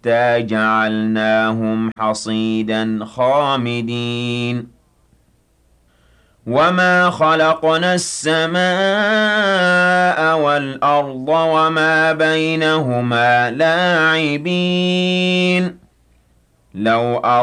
حَتَّىٰ جَعَلْنَاهُمْ حَصِيدًا خَامِدِينَ وَمَا خَلَقْنَا السَّمَاءَ وَالْأَرْضَ وَمَا بَيْنَهُمَا لَاعِبِينَ لَوْ